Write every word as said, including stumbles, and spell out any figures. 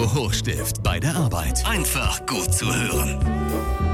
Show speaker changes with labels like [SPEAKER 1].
[SPEAKER 1] Hochstift bei der Arbeit. Einfach gut zu hören.